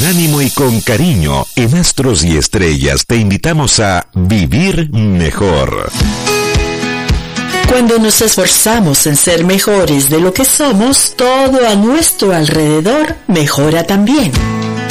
Con ánimo y con cariño, en Astros y Estrellas te invitamos a vivir mejor. Cuando nos esforzamos en ser mejores de lo que somos, todo a nuestro alrededor mejora también.